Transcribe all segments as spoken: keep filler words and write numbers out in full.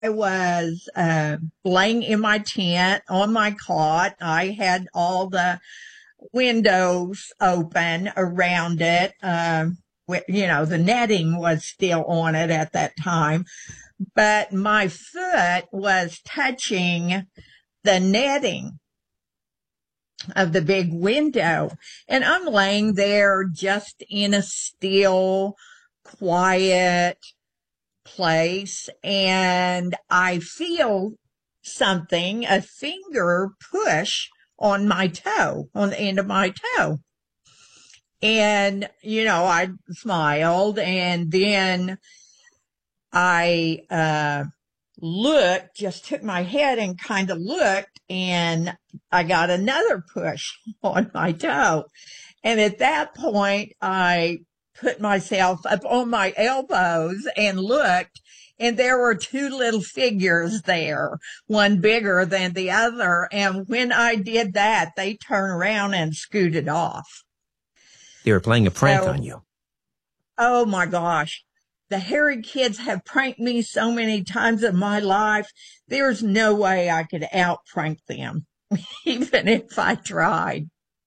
I was uh, laying in my tent on my cot. I had all the windows open around it. Um, wi- you know, the netting was still on it at that time, but my foot was touching the netting of the big window. And I'm laying there just in a still, quiet place. And I feel something, a finger push on my toe, on the end of my toe. And, you know, I smiled and then I, uh, looked, just took my head and kind of looked, and I got another push on my toe. And at that point, I put myself up on my elbows and looked, and there were two little figures there, one bigger than the other. And when I did that, they turned around and scooted off. They were playing a prank So, on you. Oh my gosh. The hairy kids have pranked me so many times in my life. There's no way I could out prank them, even if I tried.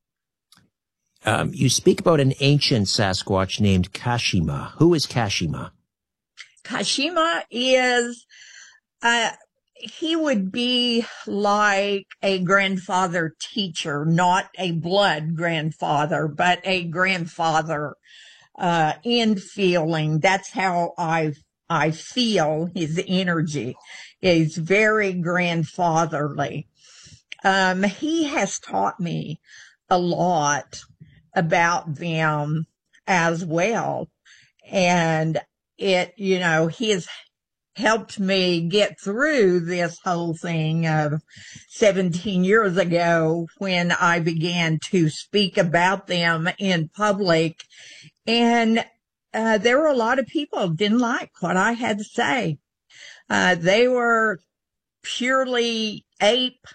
Um, you speak about an ancient Sasquatch named Kashima. Who is Kashima? Kashima is, uh, he would be like a grandfather teacher, not a blood grandfather, but a grandfather uh, in feeling. That's how I, I feel his energy is very grandfatherly. Um, he has taught me a lot about them as well. And it, you know, he has helped me get through this whole thing of seventeen years ago when I began to speak about them in public. And uh, there were a lot of people who didn't like what I had to say. Uh, they were purely ape,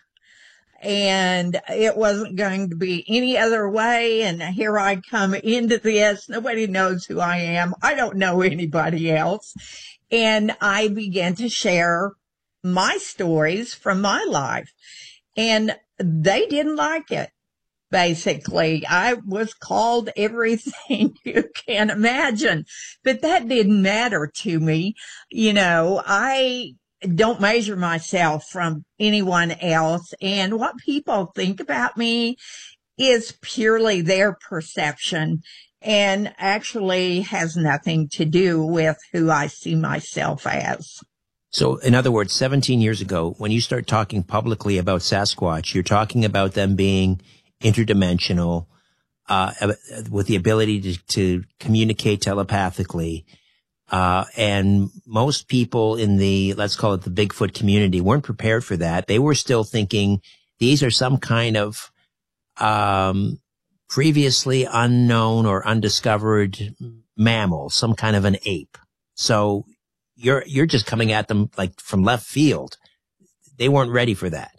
and it wasn't going to be any other way. And here I come into this. Nobody knows who I am. I don't know anybody else. And I began to share my stories from my life. And they didn't like it. Basically, I was called everything you can imagine, but that didn't matter to me. You know, I don't measure myself from anyone else, and what people think about me is purely their perception and actually has nothing to do with who I see myself as. So, in other words, seventeen years ago, when you start talking publicly about Sasquatch, you're talking about them being interdimensional, uh, with the ability to, to communicate telepathically. Uh, and most people in the, let's call it the Bigfoot community, weren't prepared for that. They were still thinking these are some kind of, um, previously unknown or undiscovered mammal, some kind of an ape. So you're, you're just coming at them like from left field. They weren't ready for that.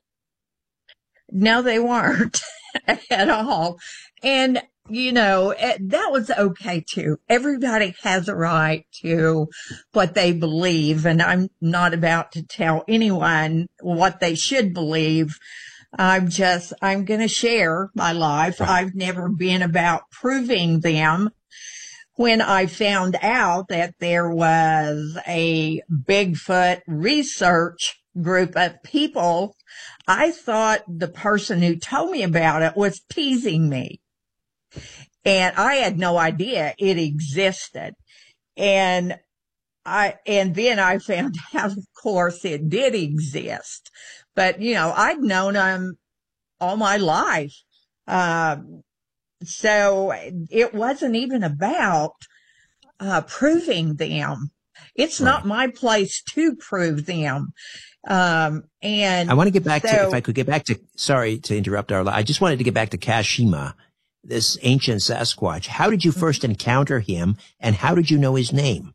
No, they weren't at all. And, you know, that was okay too. Everybody has a right to what they believe. And I'm not about to tell anyone what they should believe. I'm just, I'm going to share my life. I've never been about proving them. When I found out that there was a Bigfoot research group of people, I thought the person who told me about it was teasing me. And I had no idea it existed. And I, and then I found out, of course, it did exist. But, you know, I'd known them all my life. Um, so it wasn't even about, uh, proving them. It's Right. not my place to prove them. Um, and I want to get back so, to, if I could get back to, sorry to interrupt, Darla. I just wanted to get back to Kashima, this ancient Sasquatch. How did you first encounter him, and how did you know his name?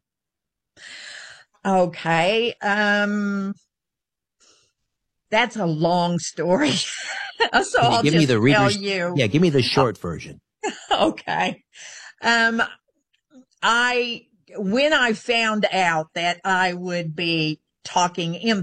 Okay. Um, that's a long story. So Can you I'll give just me the tell reader's, you. Yeah, give me the short version. Okay. Um, I, when I found out that I would be talking